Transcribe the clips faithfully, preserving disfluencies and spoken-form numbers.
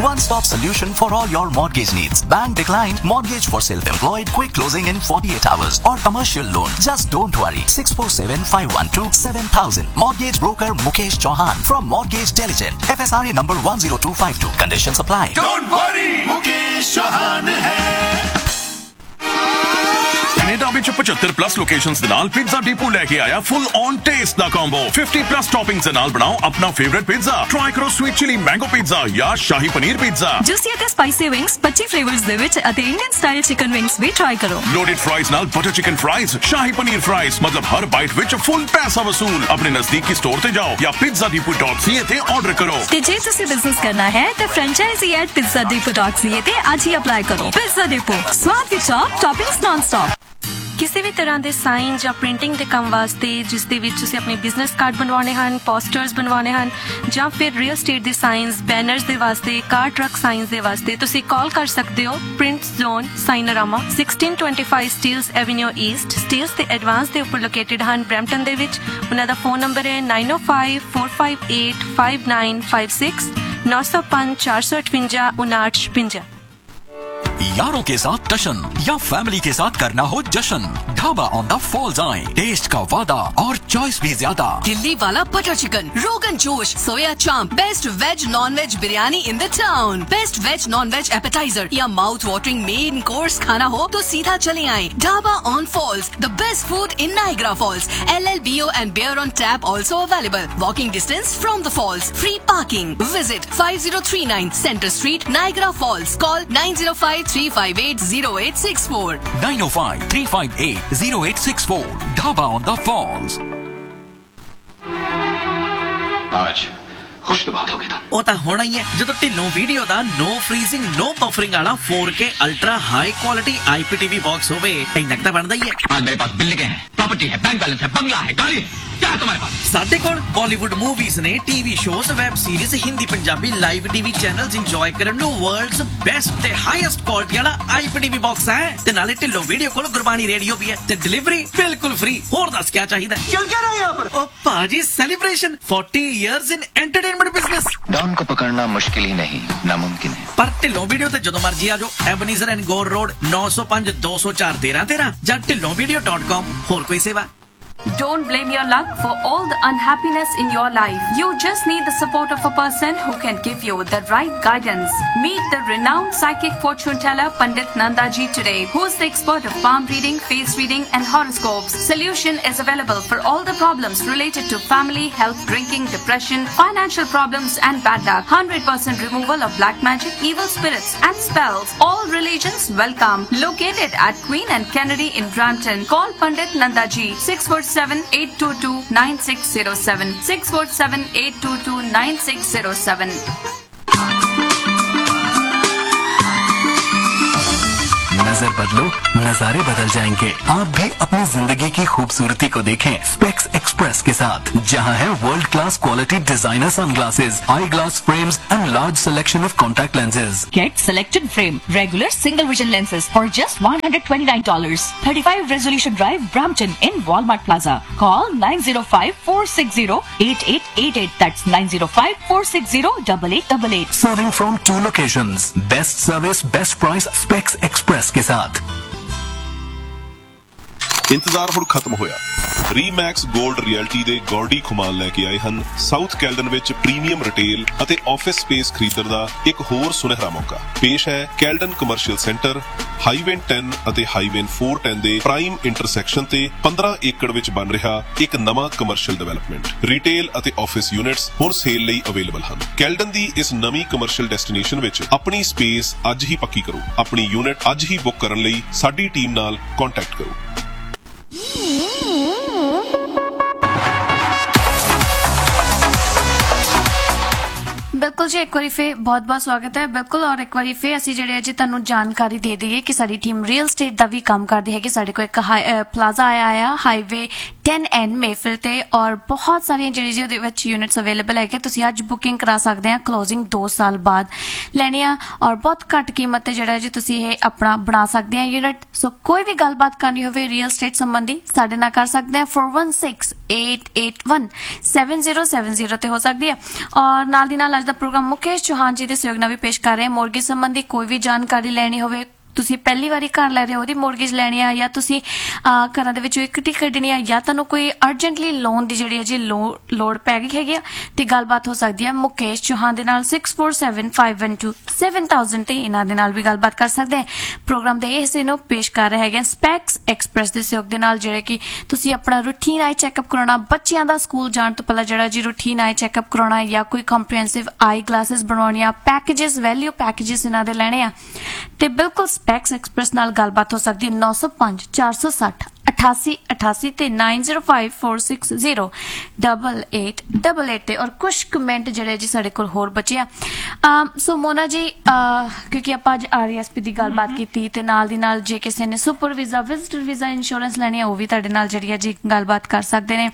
One-stop solution for all your mortgage needs. Bank declined, mortgage for self-employed, quick closing in forty-eight hours, or commercial loan. Just don't worry. six four seven, five one two, seven thousand. Mortgage broker Mukesh Chauhan from Mortgage Diligent. F S R A number one zero two five two. Conditions apply. Don't worry, Mukesh Chauhan hai. Canada ਵਿੱਚ ਪਚੱਤਰ plus locations ਦੇ ਨਾਲ pizza depot ਲੈ ਕੇ ਆਇਆ full on taste the combo. fifty plus ਟੌਪਿੰਗਸ ਦੇ ਨਾਲ ਬਣਾਓ ਆਪਣਾ ਫੇਵਰਿਟ ਪੀਜ਼ਾ। ਟਰਾਈ ਕਰੋ ਸਵੀਟ ਚਿਲੀ ਮੈਂਗੋ ਪੀਜ਼ਾ ਜਾਂ ਸ਼ਾਹੀ ਪਨੀਰ ਪੀਜ਼ਾ। ਜੂਸੀ ਅਤੇ ਸਪਾਈਸੀ ਵਿੰਗਸ ਪੱਚੀ ਫਲੇਵਰਸ ਦੇ ਵਿੱਚ ਅਤੇ ਇੰਡੀਅਨ ਸਟਾਈਲ ਚਿਕਨ ਵਿੰਗਸ ਵੀ ਟਰਾਈ ਕਰੋ। ਲੋਡਡ ਫਰਾਈਜ਼ ਨਾਲ butter chicken fries, shahi paneer fries, ਮਤਲਬ ਹਰ ਬਾਈਟ ਵਿੱਚ ਫੁੱਲ ਪੈਸਾ ਵਸੂਲ। ਆਪਣੇ ਨਜ਼ਦੀਕੀ ਸਟੋਰ ਤੇ ਜਾਓ ਜਾਂ pizza depot dot c a ਤੇ ਆਰਡਰ ਕਰੋ। ਤੇ ਜੇ ਤੁਸੀਂ ਬਿਜ਼ਨਸ ਕਰਨਾ ਹੈ ਤਾਂ franchisee at pizza depot dot c a ਤੇ ਅੱਜ ਹੀ ਅਪਲਾਈ ਕਰੋ। Pizza Depot, ਸਵਾਦ ਦੀ ਚਾਪ, ਟੌਪਿੰਗਸ ਨਾਨ ਸਟਾਪ। ਕਿਸੇ ਵੀ ਤਰ੍ਹਾਂ ਦੇ ਸਾਈਨ ਜਾਂ ਪ੍ਰਿੰਟਿੰਗ ਦੇ ਕੰਮ ਵਾਸਤੇ ਜਿਸ ਦੇ ਵਿੱਚ ਤੁਸੀਂ ਆਪਣੇ ਬਿਜ਼ਨਸ ਕਾਰਡ ਬਣਵਾਉਣੇ ਹਨ, ਪੋਸਟਰਸ ਬਣਵਾਉਣੇ ਹਨ ਜਾਂ ਫਿਰ ਰੀਅਲ ਸਟੇਟ ਦੇ ਸਾਈਨਸ, ਬੈਨਰਸ ਦੇ ਵਾਸਤੇ, ਕਾਰ ਟਰੱਕ ਸਾਈਨਸ ਦੇ ਵਾਸਤੇ ਤੁਸੀਂ ਕਾਲ ਕਰ ਸਕਦੇ ਹੋ print zone ਸਾਈਨਰਾਮਾ sixteen twenty-five Steeles avenue East. Steeles ਦੇ ਐਡਵਾਂਸ ਦੇ ਉੱਪਰ ਲੋਕੇਟਡ ਹਨ ਬਰੈਂਪਟਨ ਦੇ ਵਿੱਚ। ਉਹਨਾਂ ਦਾ ਫੋਨ ਨੰਬਰ ਹੈ nine oh five, four five eight, five nine five six nine oh five, four seven eight, nine eight five five। यारों के साथ टशन या फैमिली के साथ करना हो जश्न, ढाबा ऑन द फॉल्स आए। टेस्ट का वादा और चॉइस भी ज्यादा। दिल्ली वाला butter chicken, rogan josh, soya chaap, best veg non veg biryani in the town, best veg non veg appetiser या माउथ वाटरिंग मेन कोर्स खाना हो तो सीधा चले आए dhaba on false. The best food in Niagara Falls. L L B O and beer on tap also available. Walking distance from the falls. Free parking. Visit five oh three nine Center Street, Niagara Falls. Call nine oh five, three five eight, oh eight six four. nine oh five, three five eight, oh eight six four. Dhaba on the falls. आज खुश तो बात हो गया। ਉਹ ਤਾਂ ਹੋਣਾ ਹੀ ਹੈ ਜਦੋਂ ਢਿੱਲੋਂ ਵੀਡੀਓ ਦਾ ਨੋ ਫਰੀਜ਼ਿੰਗ ਨੋ ਬਫਰਿੰਗ ਵਾਲਾ four K ultra high quality I P T V box ਹੋਵੇ। ਇੰਨਾ ਤਾਂ ਬਣਦਾ ਹੀ ਹੈ। आज मेरे पास बिल्डिंग है, प्रॉपर्टी है, बैंक बैलेंस है, बंगला है, गाड़ी है, क्या है तुम्हारे पास? ਸਾਡੇ ਕੋਲ ਬਾਲੀਵੁੱਡ ਮੂਵੀਜ਼ ਨੇ, TV shows, web series, Hindi Punjabi live TV channels enjoy ਕਰਨ ਨੂੰ ਵਰਲਡਸ ਬੈਸਟ ਤੇ ਹਾਈਐਸਟ ਕੁਆਲਿਟੀ ਵਾਲਾ I P T V box ਹੈ। ਤੇ ਨਾਲੇ ਢਿੱਲੋਂ ਵੀਡੀਓ ਕੋਲ ਗੁਰਬਾਣੀ ਰੇਡੀਓ ਵੀ ਹੈ ਤੇ ਡਿਲੀਵਰੀ ਬਿਲਕੁਲ ਫ੍ਰੀ। ਹੋਰ ਦੱਸ ਕੀ ਚਾਹੀਦਾ? चल क्या रहा है यहाँ पर? ਉਹ ਭਾਜੀ celebration forty years in entertainment business। Don को पकड़ना मुश्किल ही नहीं, नामुमकिन है। ਪਰ ਢਿੱਲੋਂ ਵੀਡੀਓ ਤੇ ਜਦੋਂ ਮਰਜੀ ਆ ਜਾਓ। ਐਬਨੀਜ਼ਰ and Ghor road nine oh five, two oh four, one three one three ਜਾਂ ਢਿੱਲੋਂ ਵੀਡੀਓ dot com। ਹੋਰ ਕੋਈ ਸੇਵਾ? Don't blame your luck for all the unhappiness in your life. You just need the support of a person who can give you the right guidance. Meet the renowned psychic fortune teller Pandit Nandaji today, who is the expert of palm reading, face reading and horoscopes. Solution is available for all the problems related to family, health, drinking, depression, financial problems and bad luck. one hundred percent removal of black magic, evil spirits and spells. All religions welcome. Located at Queen and Kennedy in Brampton. Call Pandit Nandaji six four seven, eight two two, nine six zero seven six four seven, eight two two, nine six zero seven। नजर बदलो, नजारे बदल जाएंगे। आप भी अपनी जिंदगी की खूबसूरती को देखें स्पेक्स एक्सप्रेस के साथ, जहां है world class quality designer sunglasses, I glass frames and large selection of contact lenses. Get selected frame, regular single vision lenses for just one hundred twenty-nine dollars. thirty-five Resolution Drive, Brampton in Walmart Plaza. Call nine oh five, four six oh, eight eight eight eight. That's nine oh five, four six oh, eight eight eight eight. Serving from two locations. Best service, best price, Specs Express के साथ। ਇੰਤਜ਼ਾਰ ਹੁਣ ਖਤਮ ਹੋਇਆ। ਰੀਮੈਕਸ gold reality ਦੇ ਗੌਰਡੀ ਖੁਮਾਨ ਲੈ ਕੇ ਆਏ ਹਨ ਸਾਊਥ ਕੈਲਡਨ ਵਿੱਚ ਪ੍ਰੀਮੀਅਮ ਰਿਟੇਲ ਅਤੇ ਆਫਿਸ ਸਪੇਸ ਖਰੀਦਣ ਦਾ ਇੱਕ ਹੋਰ ਸੁਨਹਿਰਾ ਮੌਕਾ। ਪੇਸ਼ ਹੈ Caledon commercial centre, highway ten ਅਤੇ ਹਾਈਵੇ four ten ਦੇ ਪ੍ਰਾਈਮ ਇੰਟਰਸੈਕਸ਼ਨ ਤੇ fifteen ਏਕੜ ਵਿੱਚ ਬਣ ਰਿਹਾ ਇੱਕ ਨਵਾਂ ਕਮਰਸ਼ੀਅਲ ਡਿਵੈਲਪਮੈਂਟ। ਰਿਟੇਲ ਅਤੇ ਆਫਿਸ ਯੂਨਿਟਸ ਹੁਣ ਸੇਲ ਲਈ ਅਵੇਲੇਬਲ ਹਨ। ਕੈਲਡਨ ਦੀ ਇਸ ਨਵੀਂ ਕਮਰਸ਼ੀਅਲ ਡੈਸਟੀਨੇਸ਼ਨ ਵਿੱਚ ਆਪਣੀ ਸਪੇਸ ਅੱਜ ਹੀ ਪੱਕੀ ਕਰੋ। ਆਪਣੀ ਯੂਨਿਟ ਅੱਜ ਹੀ ਬੁੱਕ ਕਰਨ ਲਈ ਸਾਡੀ ਟੀਮ ਨਾਲ ਕੰਟੈਕਟ ਕਰੋ। ਬਿਲਕੁਲ ਜੀ, ਇੱਕ ਵਾਰੀ ਫੇਰ ਬਹੁਤ ਬਹੁਤ ਸਵਾਗਤ ਹੈ। ਬਿਲਕੁਲ, ਔਰ ਇੱਕ ਵਾਰੀ ਫੇਰ ਅਸੀਂ ਜਿਹੜੇ ਅੱਜ ਤੁਹਾਨੂੰ ਜਾਣਕਾਰੀ ਦੇ ਦਈਏ ਕਿ ਸਾਡੀ ਟੀਮ ਰੀਅਲ ਸਟੇਟ ਦਾ ਵੀ ਕੰਮ ਕਰਦੀ ਹੈ ਕਿ ਸਾਡੇ ਕੋਲ ਇੱਕ ਪਲਾਜ਼ਾ ਆਇਆ ਆ ਹਾਈਵੇ ten N ਮੇਫਿਲ ਤੇ, ਔਰ ਬਹੁਤ ਸਾਰੀਆਂ ਜਿਹੜੀ ਜੀ ਉਹਦੇ ਵਿੱਚ ਯੂਨਿਟਸ ਅਵੇਲੇਬਲ ਹੈ ਕਿ ਤੁਸੀਂ ਅੱਜ ਬੁਕਿੰਗ ਕਰਾ ਸਕਦੇ ਆ। ਕਲੋਜ਼ਿੰਗ ਦੋ ਸਾਲ ਬਾਅਦ ਲੈਣੀ ਆ ਔਰ ਬਹੁਤ ਘੱਟ ਕੀਮਤ ਤੇ ਜਿਹੜਾ ਜੀ ਤੁਸੀਂ ਇਹ ਆਪਣਾ ਬਣਾ ਸਕਦੇ ਆ ਯੂਨਿਟ। ਸੋ ਕੋਈ ਵੀ ਗੱਲਬਾਤ ਕਰਨੀ ਹੋਵੇ ਰੀਅਲ ਸਟੇਟ ਸੰਬੰਧੀ ਸਾਡੇ ਨਾਲ ਕਰ ਸਕਦੇ ਆ। four one six, eight eight one, seven zero seven zero ਤੇ ਹੋ ਸਕਦੀ ਹੈ। ਔਰ ਨਾਲ ਦੀ ਨਾਲ ਅੱਜ ਦਾ ਪ੍ਰੋਗਰਾਮ ਮੁਕੇਸ਼ ਚੌਹਾਨ ਜੀ ਦੇ ਸਹਿਯੋਗ ਨਾਲ ਵੀ ਪੇਸ਼ ਕਰ ਰਹੇ ਹਾਂ। ਮੋਰਗੇਜ ਸੰਬੰਧੀ ਕੋਈ ਵੀ ਜਾਣਕਾਰੀ ਲੈਣੀ ਹੋਵੇ, ਤੁਸੀਂ ਪਹਿਲੀ ਵਾਰੀ ਘਰ ਲੈ ਰਹੇ ਹੋ, ਉਹਦੀ ਮੋਰਗੇਜ ਲੈਣੀ ਆ, ਜਾਂ ਤੁਸੀਂ ਘਰਾਂ ਦੇ ਵਿੱਚੋਂ ਇਕੱਠੀ ਕੱਢਣੀ ਆ, ਜਾਂ ਤੁਹਾਨੂੰ ਕੋਈ ਅਰਜੈਂਟਲੀ ਲੋਨ ਦੀ ਜਿਹੜੀ ਹੈ ਜੀ ਲੋੜ ਪੈ ਗਈ ਹੈਗੀ ਆ, ਤੇ ਗੱਲਬਾਤ ਹੋ ਸਕਦੀ ਹੈ ਮੁਕੇਸ਼ ਚੌਹਾਨ ਦੇ ਨਾਲ six four seven five one two seven thousand ਤੇ ਇਹਨਾਂ ਦੇ ਨਾਲ ਵੀ ਗੱਲਬਾਤ ਕਰ ਸਕਦੇ ਆ। ਪ੍ਰੋਗਰਾਮ ਦੇ ਇਸ ਨੂੰ ਪੇਸ਼ ਕਰ ਰਹੇ ਹੈਗੇ ਸਪੈਕਸ ਐਕਸਪ੍ਰੈਸ ਦੇ ਸਹਿਯੋਗ ਦੇ ਨਾਲ, ਜਿਹੜੇ ਕਿ ਤੁਸੀਂ ਆਪਣਾ ਰੂਟੀਨ ਆਈ ਚੈੱਕਅਪ ਕਰਾਉਣਾ, ਬੱਚਿਆਂ ਦਾ ਸਕੂਲ ਜਾਣ ਤੋਂ ਪਹਿਲਾਂ ਜਿਹੜਾ ਜੀ ਰੂਟੀਨ ਆਈ ਚੈੱਕਅਪ ਕਰਾਉਣਾ, ਜਾਂ ਕੋਈ ਕੰਪਰੀਹੈਂਸਿਵ ਆਈ ਗਲਾਸਿਸ ਬਣਾਉਣੀਆਂ, ਪੈਕੇजेस ਵੈਲਿਊ ਪੈਕੇजेस ਇਹਨਾਂ ਦੇ ਲੈਣੇ ਆ, ਤੇ ਬਿਲਕੁਲ ਸਪੈਕਸ ਐਕਸਪ੍ਰੈਸ ਨਾਲ ਗੱਲਬਾਤ ਹੋ ਸਕਦੀ ਹੈ। ਨੌ ਸੌ ਪੰਜ ਚਾਰ ਸੌ ਸੱਠ ਅਠਾਸੀ ਅਠਾਸੀ ਤੇ ਨਾइन zero five four six zero double eight double eight ਤੇ। ਔਰ ਕੁਝ ਕਮੈਂਟ ਜਿਹੜੇ ਜੀ ਸਾਡੇ ਕੋਲ ਹੋਰ ਬਚੇ ਆ। ਸੋ ਮੋਨਾ ਜੀ, ਕਿਉਂਕਿ ਆਪਾਂ ਅੱਜ ਆਰ ਐਸ ਪੀ ਦੀ ਗੱਲਬਾਤ ਕੀਤੀ, ਤੇ ਨਾਲ ਦੀ ਨਾਲ ਜੇ ਕਿਸੇ ਨੇ super visa, visitor visa insurance ਲੈਣੀ ਆ, ਉਹ ਵੀ ਤੁਹਾਡੇ ਨਾਲ ਜਿਹੜੀ ਹੈ ਜੀ ਗੱਲਬਾਤ ਕਰ ਸਕਦੇ ਨੇ।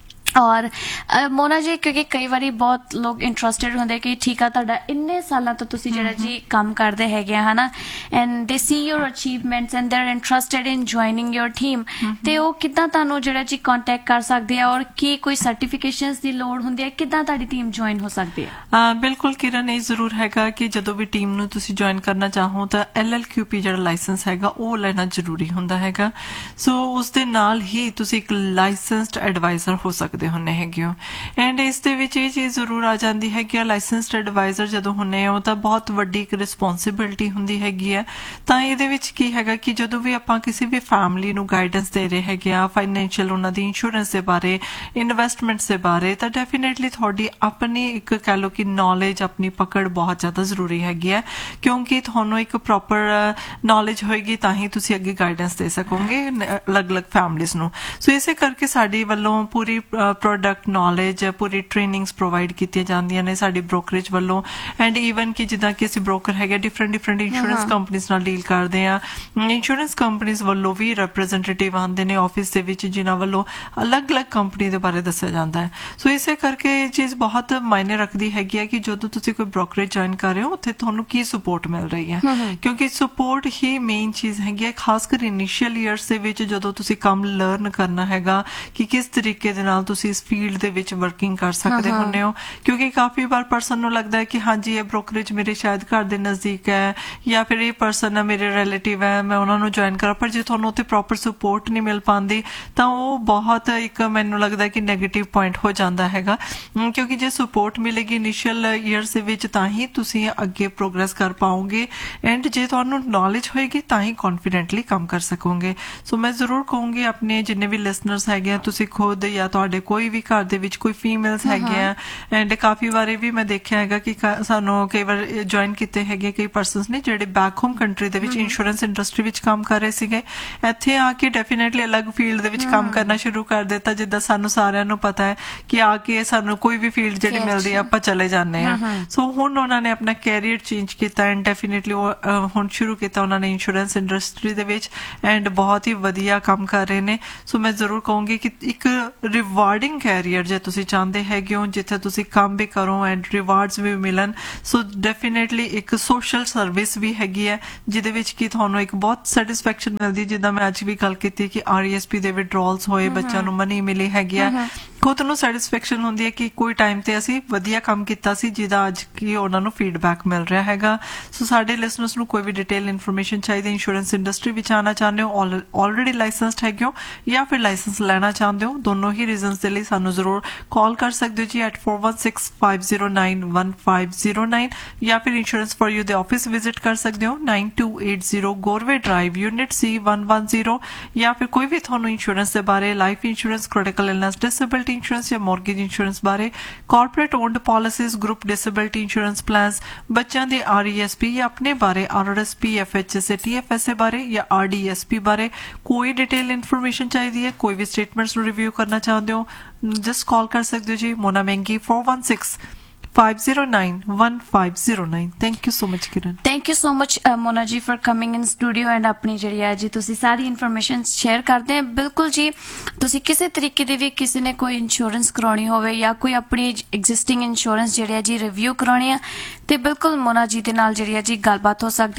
ਔਰ ਮੋਨਾ ਜੀ, ਕਿਉਂਕਿ ਕਈ ਵਾਰੀ ਬਹੁਤ ਲੋਕ ਇੰਟਰਸਟਿਡ ਹੁੰਦੇ ਕਿ ਠੀਕ ਆ, ਤੁਹਾਡਾ ਇੰਨੇ ਸਾਲਾਂ ਤੋਂ ਤੁਸੀਂ ਜਿਹੜਾ ਜੀ ਕੰਮ ਕਰਦੇ ਹੈਗੇ ਆ, ਹਨਾ, ਐਂਡ ਦੇ ਸੀ ਯੋਰ achievements and they are interested in joining your team, ਤੇ ਉਹ ਕਿੱਦਾਂ ਤੁਹਾਨੂੰ ਜਿਹੜਾ ਜੀ ਕੰਟੈਕਟ ਕਰ ਸਕਦੇ ਆ, ਔਰ ਕੀ ਕੋਈ ਸਰਟੀਫਿਕੇਸ਼ਨਸ ਦੀ ਲੋੜ ਹੁੰਦੀ ਹੈ, ਕਿੱਦਾਂ ਤੁਹਾਡੀ ਟੀਮ ਜੁਆਇਨ ਹੋ ਸਕਦੀ ਹੈ? ਬਿਲਕੁਲ ਕਿਰਨ, ਇਹ ਜ਼ਰੂਰ ਹੈਗਾ ਕਿ ਜਦੋਂ ਵੀ ਟੀਮ ਨੂੰ ਤੁਸੀਂ ਜੁਆਇਨ ਕਰਨਾ ਚਾਹੋ ਤਾਂ ਐਲ ਐਲ ਕਿਊ ਪੀ ਜਿਹੜਾ ਲਾਇਸੈਂਸ ਹੈਗਾ ਉਹ ਲੈਣਾ ਜ਼ਰੂਰੀ ਹੁੰਦਾ ਹੈਗਾ। ਸੋ ਉਸ ਦੇ ਨਾਲ ਹੀ ਤੁਸੀਂ ਇੱਕ ਲਾਇਸੈਂਸਡ ਐਡਵਾਈਜ਼ਰ ਹੋ ਸਕਦੇ ਹੁੰਦੇ ਹੈਗੇ ਹੋ। ਐਂਡ ਇਸ ਦੇ ਵਿੱਚ ਇਹ ਚੀਜ਼ ਜ਼ਰੂਰ ਆ ਜਾਂਦੀ ਹੈ ਕਿ ਲਾਇਸੈਂਸਡ ਐਡਵਾਈਜ਼ਰ ਜਦੋਂ ਹੁੰਦੇ ਹੋ ਤਾਂ ਬਹੁਤ ਵੱਡੀ ਇੱਕ ਰਿਸਪੌਂਸਿਬਿਲਿਟੀ ਹੁੰਦੀ ਹੈਗੀ ਹੈ। ਤਾਂ ਇਹਦੇ ਵਿੱਚ ਕੀ ਹੈਗਾ ਕਿ ਜਦੋਂ ਵੀ ਆਪਾਂ ਕਿਸੇ ਵੀ ਫੈਮਿਲੀ ਨੂੰ ਗਾਈਡੈਂਸ ਦੇ ਰਹੇ ਹੈਗੇ ਆ, ਫਾਈਨੈਂਸ਼ੀਅਲ ਉਹਨਾਂ ਦੀ ਇੰਸ਼ੋਰੈਂਸ ਦੇ ਬਾਰੇ, ਇਨਵੈਸਟਮੈਂਟਸ ਦੇ ਬਾਰੇ, ਤਾਂ ਡੈਫੀਨੇਟਲੀ ਤੁਹਾਡੀ ਆਪਣੀ ਇੱਕ ਕਹਿ ਲਓ ਕਿ ਨੌਲੇਜ, ਆਪਣੀ ਪਕੜ ਬਹੁਤ ਜ਼ਿਆਦਾ ਜ਼ਰੂਰੀ ਹੈਗੀ ਹੈ, ਕਿਉਂਕਿ ਤੁਹਾਨੂੰ ਇੱਕ ਪ੍ਰੋਪਰ ਨੌਲੇਜ ਹੋਏਗੀ ਤਾਂ ਹੀ ਤੁਸੀਂ ਅੱਗੇ ਗਾਈਡੈਂਸ ਦੇ ਸਕੋਗੇ ਅਲੱਗ-ਅਲੱਗ ਫੈਮਲੀਜ਼ ਨੂੰ। ਸੋ ਇਸੇ ਕਰਕੇ ਸਾਡੀ ਵੱਲੋਂ ਪੂਰੀ ਪ੍ਰੋਡਕਟ ਨੌਲੇਜ, ਪੂਰੀ ਟ੍ਰੇਨਿੰਗਸ ਪ੍ਰੋਵਾਈਡ ਕੀਤੀਆਂ ਜਾਂਦੀਆਂ ਨੇ ਸਾਡੀ ਬ੍ਰੋਕਰੇਜ ਵੱਲੋਂ। ਐਂਡ ਈਵਨ ਕਿ ਜਿੱਦਾਂ ਕਿ ਅਸੀਂ ਬ੍ਰੋਕਰ ਹੈਗੇ ਡਿਫਰੈਂਟ ਡਿਫਰੈਂਟ ਇੰਸ਼ੋਰੈਂਸ ਕੰਪਨੀਜ਼ ਨਾਲ ਡੀਲ ਕਰਦੇ ਆ, ਇੰਸ਼ੋਰੈਂਸ ਕੰਪਨੀਜ਼ ਵੱਲੋਂ ਵੀ ਰਿਪਰੈਜ਼ੈਂਟੇਟਿਵ ਆਉਂਦੇ ਨੇ ਆਫਿਸ ਦੇ ਵਿੱਚ, ਜਿਨ੍ਹਾਂ ਵੱਲੋਂ ਅਲੱਗ-ਅਲੱਗ ਕੰਪਨੀ ਦੇ ਬਾਰੇ ਦੱਸਿਆ ਜਾਂਦਾ ਹੈ। ਸੋ ਇਸੇ ਕਰਕੇ ਇਹ ਚੀਜ਼ ਬਹੁਤ ਮਾਇਨੇ ਰੱਖਦੀ ਹੈਗੀ ਹੈ ਕਿ ਜਦੋਂ ਤੁਸੀਂ ਕੋਈ ਬ੍ਰੋਕਰੇਜ ਜੁਆਇਨ ਕਰ ਰਹੇ ਹੋ ਉੱਥੇ ਤੁਹਾਨੂੰ ਕੀ ਸਪੋਰਟ ਮਿਲ ਰਹੀ ਹੈ, ਕਿਉਂਕਿ ਸਪੋਰਟ ਹੀ ਮੇਨ ਚੀਜ਼ ਹੈਗੀ ਹੈ, ਖਾਸ ਕਰ ਇਨੀਸ਼ੀਅਲ ਈਅਰਸ ਦੇ ਵਿੱਚ ਜਦੋਂ ਤੁਸੀਂ ਕੰਮ ਲਰਨ ਕਰਨਾ ਹੈਗਾ ਕਿ ਕਿਸ ਤਰੀਕੇ ਦੇ ਨਾਲ ਤੁਸੀਂ ਇਸ ਫੀਲਡ ਦੇ ਵਿੱਚ ਵਰਕਿੰਗ ਕਰ ਸਕਦੇ ਹੁੰਦੇ ਹੋ। ਕਿਉਂਕਿ ਕਾਫੀ ਵਾਰ ਪਰਸਨ ਨੂੰ ਲੱਗਦਾ ਹੈ ਕਿ ਹਾਂਜੀ ਇਹ ਬ੍ਰੋਕਰੇਜ ਮੇਰੇ ਸ਼ਾਇਦ ਘਰ ਦੇ ਨਜ਼ਦੀਕ ਹੈ, ਜਾਂ ਫਿਰ ਇਹ ਪਰਸਨ ਮੇਰੇ ਰਿਲੇਟਿਵ ਹੈ, ਮੈਂ ਉਹਨਾਂ ਨੂੰ ਜੁਆਇਨ ਕਰਾਂ, ਪਰ ਜੇ ਤੁਹਾਨੂੰ ਉੱਥੇ ਪ੍ਰੋਪਰ ਸਪੋਰਟ ਨਹੀਂ ਮਿਲ ਪਾਉਂਦੀ ਤਾਂ ਉਹ ਬਹੁਤ ਇੱਕ ਮੈਨੂੰ ਲੱਗਦਾ ਕਿ ਨੈਗੇਟਿਵ ਪੁਆਇੰਟ ਹੋ ਜਾਂਦਾ ਹੈਗਾ। ਕਿਉਂਕਿ ਜੇ ਸਪੋਰਟ ਮਿਲੇਗੀ ਇਨੀਸ਼ੀਅਲ ਈਅਰਸ ਦੇ ਵਿੱਚ ਤਾਂ ਹੀ ਤੁਸੀਂ ਅੱਗੇ ਪ੍ਰੋਗਰੈਸ ਕਰ ਪਾਓਗੇ, ਐਂਡ ਜੇ ਤੁਹਾਨੂੰ ਨੌਲੇਜ ਹੋਏਗੀ ਤਾਂ ਹੀ ਕੌਨਫੀਡੈਂਟਲੀ ਕੰਮ ਕਰ ਸਕੋਗੇ। ਸੋ ਮੈਂ ਜ਼ਰੂਰ ਕਹੂੰਗੀ ਆਪਣੇ ਜਿੰਨੇ ਵੀ ਲਿਸਨਰਸ ਹੈਗੇ ਆ, ਤੁਸੀਂ ਖੁਦ ਜਾਂ ਤੁਹਾਡੇ ਕੋਈ ਵੀ ਘਰ ਦੇ ਵਿੱਚ ਕੋਈ ਫੀਮੇਲਸ ਹੈਗੇ ਆ, ਐਂਡ ਕਾਫੀ ਵਾਰੀ ਵੀ ਮੈਂ ਦੇਖਿਆ ਹੈਗਾ ਕਿ ਸਾਨੂੰ ਕਈ ਵਾਰ ਜੁਆਇਨ ਕੀਤੇ ਹੈਗੇ ਕਈ ਪਰਸਨਸ ਨੇ ਜਿਹੜੇ ਬੈਕ ਹੋਮ ਕੰਟਰੀ ਦੇ ਵਿੱਚ ਇੰਸ਼ੋਰੈਂਸ ਇੰਡਸਟਰੀ ਵਿੱਚ ਕੰਮ ਕਰ ਰਹੇ ਸੀਗੇ, ਇੱਥੇ ਆ ਕੇ ਡੈਫੀਨੇਟਲੀ ਅਲੱਗ ਫੀਲਡ ਦੇ ਵਿੱਚ ਕੰਮ ਕਰਨਾ ਸ਼ੁਰੂ ਕਰ ਦਿੱਤਾ। ਜਿੱਦਾਂ ਸਾਨੂੰ ਸਾਰਿਆਂ ਨੂੰ ਪਤਾ ਹੈ ਕਿ ਆ ਕੇ ਸਾਨੂੰ ਕੋਈ ਵੀ ਫੀਲਡ ਜਿਹੜੀ ਮਿਲਦੀ ਹੈ ਆਪਾਂ ਚਲੇ ਜਾਂਦੇ ਹਾਂ। ਸੋ ਹੁਣ ਉਹਨਾਂ ਨੇ ਆਪਣਾ ਕੈਰੀਅਰ ਚੇਂਜ ਕੀਤਾ ਐਂਡ ਡੈਫੀਨੇਟਲੀ ਹੁਣ ਸ਼ੁਰੂ ਕੀਤਾ ਉਹਨਾਂ ਨੇ ਇੰਸ਼ੋਰੈਂਸ ਇੰਡਸਟਰੀ ਦੇ ਵਿੱਚ, ਐਂਡ ਬਹੁਤ ਹੀ ਵਧੀਆ ਕੰਮ ਕਰ ਰਹੇ ਨੇ। ਸੋ ਮੈਂ ਜ਼ਰੂਰ ਕਹੂੰਗੀ ਕਿ ਇੱਕ ਰਿਵਾਰਡਿੰਗ ਕੈਰੀਅਰ ਜੇ ਤੁਸੀਂ ਚਾਹੁੰਦੇ ਹੈਗੇ ਹੋ ਜਿੱਥੇ ਤੁਸੀਂ ਕੰਮ ਵੀ ਕਰੋ ਐਂਡ ਰਿਵਾਰਡਸ ਵੀ ਮਿਲਣ, ਸੋ ਡੈਫੀਨੇਟਲੀ ਇੱਕ ਸੋਸ਼ਲ ਸਰਵਿਸ ਵੀ ਹੈਗੀ ਹੈ ਜਿਹਦੇ ਵਿੱਚ ਕਿ ਤੁਹਾਨੂੰ ਇੱਕ ਬਹੁਤ ਸੈਟਿਸਫੈਕਸ਼ਨ ਮਿਲਦੀ। ਜਿੱਦਾਂ ਮੈਂ ਅੱਜ ਵੀ ਗੱਲ ਕੀਤੀ ਕਿ ਆਰ ਈ ਐਸ ਪੀ ਦੇ ਵਿਡਰੋਲਸ ਹੋਏ, ਬੱਚਿਆਂ ਨੂੰ ਮਨੀ ਮਿਲੀ ਹੈਗੀ ਆ, ਖੁਦ ਨੂੰ ਸੈਟਿਸਫੈਕਸ਼ਨ ਹੁੰਦੀ ਹੈ ਕਿ ਕੋਈ ਟਾਈਮ ਤੇ ਅਸੀਂ ਵਧੀਆ ਕੰਮ ਕੀਤਾ ਸੀ ਜਿਹਦਾ ਅੱਜ ਕੀ ਉਹਨਾਂ ਨੂੰ ਫੀਡਬੈਕ ਮਿਲ ਰਿਹਾ ਹੈਗਾ। ਸੋ ਸਾਡੇ ਲਿਸਨਰਸ ਨੂੰ ਕੋਈ ਵੀ ਡਿਟੇਲ ਇਨਫੋਰਮੇਸ਼ਨ ਚਾਹੀਦੀ, ਇੰਸ਼ੋਰੈਂਸ ਇੰਡਸਟਰੀ ਵਿੱਚ ਆਉਣਾ ਚਾਹੁੰਦੇ ਹੋ, ਆਲਰੇਡੀ ਲਾਇਸੈਂਸਡ ਹੈਗੇ ਹੋ ਜਾਂ ਫਿਰ ਲਾਇਸੈਂਸ ਲੈਣਾ ਚਾਹੁੰਦੇ ਹੋ, ਦੋਨੋਂ ਹੀ ਰੀਜ਼ਨਸ ਦੇ ਲਈ ਸਾਨੂੰ ਜ਼ਰੂਰ ਕਾਲ ਕਰ ਸਕਦੇ ਹੋ ਜੀ at four one six five zero nine one five zero nine, ਜਾਂ ਫਿਰ ਇੰਸ਼ੋਰੈਂਸ ਫॉर ਯੂ ਦੇ ਆਫਿਸ ਵਿਜ਼ਿਟ ਕਰ ਸਕਦੇ ਹੋ nine two eight zero ਗੋਰਵੇ drive unit ਸੀ one one zero, ਜਾਂ ਫਿਰ ਕੋਈ ਵੀ ਤੁਹਾਨੂੰ ਇੰਸ਼ੋਰੈਂਸ ਦੇ ਬਾਰੇ, life insurance, critical illness, disability insurance ਜਾਂ ਮੌਰਗੇਜ ਇੰਸ਼ੋਰੈਂਸ ਬਾਰੇ, corporate owned policies, group disability insurance plans, ਬੱਚਿਆਂ they R E S P ਜਾਂ ਆਪਣੇ ਬਾਰੇ R R S P, F H S A, T F S A ਬਾਰੇ ਜਾਂ R D S P ਬਾਰੇ ਕੋਈ ਡਿਟੇਲ ਇਨਫੋਰਮੇਸ਼ਨ ਚਾਹੀਦੀ ਹੈ, ਕੋਈ ਵੀ ਸਟੇਟਮੈਂਟਸ ਨੂੰ ਰਿਵਿਊ ਕਰਨਾ ਚਾਹੁੰਦੇ ਹੋ, ਜਸਟ ਕਾਲ ਕਰ ਸਕਦੇ ਹੋ ਜੀ ਮੋਨਾ ਮਹਿੰਗੀ four one six five zero nine one five zero nine. Thank you so much, Kiran. Thank you so much, uh, Mona ji, for coming in studio and ਆਪਣੀ ਜਿਹੜੀ ਹੈ ਜੀ ਤੁਸੀਂ ਸਾਰੀ ਇਨਫੋਰਮੇਸ਼ਨ ਸ਼ੇਅਰ ਕਰਦੇ हैं। ਬਿਲਕੁਲ ਜੀ, ਤੁਸੀਂ ਕਿਸੇ ਤਰੀਕੇ ਦੀ ਵੀ ਕਿਸੇ ਨੇ ਕੋਈ ਇੰਸ਼ੋਰੈਂਸ ਕਰਾਉਣੀ ਹੋਵੇ ਜਾਂ ਕੋਈ ਆਪਣੀ ਐਗਜ਼ਿਸਟਿੰਗ ਇੰਸ਼ੋਰੈਂਸ ਜਿਹੜੀ ਹੈ ਜੀ ਰਿਵਿਊ ਕਰਾਉਣੀ ਆ, ਤੇ ਬਿਲਕੁਲ ਮੋਨਾ ਜੀ ਦੇ ਨਾਲ ਜਿਹੜੀ ਹੈ ਜੀ ਗੱਲਬਾਤ ਹੋ ਸਕਦੀ ਆ।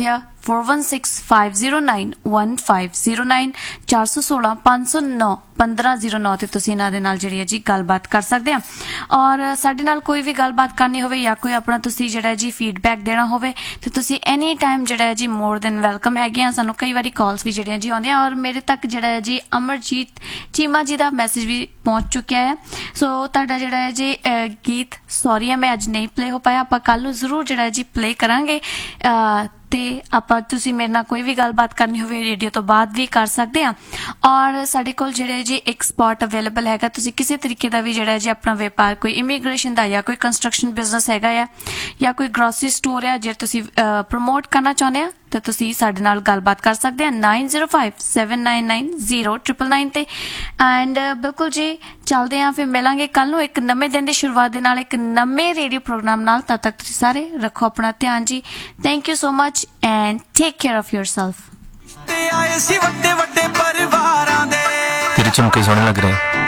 Four one six five zero nine one five zero nine चार सौ सोलह पाँच सौ नौ पंद्रह जीरो नौ ਤੇ ਤੁਸੀਂ ਇਹਨਾਂ ਦੇ ਨਾਲ ਜਿਹੜੀ ਹੈ ਜੀ ਗੱਲਬਾਤ ਕਰ ਸਕਦੇ ਆ ਔਰ ਸਾਡੇ ਨਾਲ ਕੋਈ ਵੀ ਗੱਲਬਾਤ ਕਰਨੀ ਹੋਵੇ ਜਾਂ ਕੋਈ ਆਪਣਾ ਤੁਸੀਂ ਜਿਹੜਾ ਜੀ ਫੀਡਬੈਕ ਦੇਣਾ ਹੋਵੇ ਤੇ ਤੁਸੀਂ ਐਨੀ ਟਾਈਮ ਜਿਹੜਾ ਹੈ ਜੀ ਮੋਰ ਦੈਨ ਵੈਲਕਮ ਹੈਗੇ ਆ ਸਾਨੂੰ ਕਈ ਵਾਰੀ ਕਾਲਸ ਵੀ ਜਿਹੜੀਆਂ ਜੀ ਆਉਂਦੀਆਂ ਔਰ ਮੇਰੇ ਤੱਕ ਜਿਹੜਾ ਹੈ ਜੀ ਅਮਰਜੀਤ ਚੀਮਾ ਜੀ ਦਾ ਮੈਸੇਜ ਵੀ ਪਹੁੰਚ ਚੁੱਕਿਆ ਹੈ ਸੋ ਤੁਹਾਡਾ ਜਿਹੜਾ ਹੈ ਜੀ ਗੀਤ ਸੌਰੀ ਹੈ ਮੈਂ ਅੱਜ ਨਹੀਂ ਪਲੇ ਹੋ ਪਾਇਆ ਆਪਾਂ ਕੱਲ ਨੂੰ ਜ਼ਰੂਰ ਜਿਹੜਾ ਹੈ ਜੀ ਪਲੇ ਕਰਾਂਗੇ ਤੇ ਆਪਾਂ ਤੁਸੀਂ ਮੇਰੇ ਨਾਲ ਕੋਈ ਵੀ ਗੱਲਬਾਤ ਕਰਨੀ ਹੋਵੇ ਰੇਡੀਓ ਤੋਂ ਬਾਅਦ ਵੀ ਕਰ ਸਕਦੇ ਆ ਔਰ ਸਾਡੇ ਕੋਲ ਜਿਹੜੇ ਜੀ ਇੱਕ ਸਪੌਟ ਅਵੇਲੇਬਲ ਹੈਗਾ ਤੁਸੀਂ ਕਿਸੇ ਤਰੀਕੇ ਦਾ ਵੀ ਜਿਹੜਾ ਜੀ ਆਪਣਾ ਵਪਾਰ ਕੋਈ ਇਮੀਗ੍ਰੇਸ਼ਨ ਦਾ ਜਾਂ ਕੋਈ ਕੰਸਟਰਕਸ਼ਨ ਬਿਜ਼ਨਸ ਹੈਗਾ ਆ ਜਾਂ ਕੋਈ ਗਰੋਸਰੀ ਸਟੋਰ ਹੈ ਜੇ ਤੁਸੀਂ ਪ੍ਰਮੋਟ ਕਰਨਾ ਚਾਹੁੰਦੇ ਆ ਤਾਂ ਤੁਸੀਂ ਸਾਡੇ ਨਾਲ ਗੱਲਬਾਤ ਕਰ ਸਕਦੇ ਆ nine zero five seven nine nine zero triple nine ਤੇ ਐਂਡ ਬਿਲਕੁਲ ਜੀ ਚੱਲਦੇ ਆ ਫਿਰ ਮਿਲਾਂਗੇ ਕੱਲ ਨੂੰ ਇੱਕ ਨਵੇਂ ਦਿਨ ਦੀ ਸ਼ੁਰੂਆਤ ਦੇ ਨਾਲ ਇੱਕ ਨਵੇਂ ਰੇਡੀਓ ਪ੍ਰੋਗਰਾਮ ਨਾਲ ਤਦ ਤੱਕ ਤੁਸੀਂ ਸਾਰੇ ਰੱਖੋ ਆਪਣਾ ਧਿਆਨ ਜੀ thank you so much and take care of yourself ਤੇ ਆਏ ਸੀ ਵੱਡੇ ਵੱਡੇ ਪਰਿਵਾਰਾਂ ਦੇ ਤੇਰੇ ਝੁਮਕੇ ਸੋਹਣੇ ਲੱਗ ਰਹੇ